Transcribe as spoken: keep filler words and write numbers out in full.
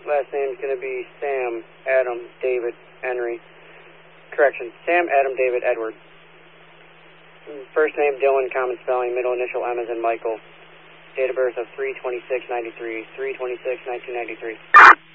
Last name's going to be Sam, Adam, David, Henry. Correction, Sam, Adam, David, Edward. First name Dylan, common spelling, middle initial M as in Michael. Date of birth of three twenty-six ninety-three, three twenty-six nineteen ninety-three.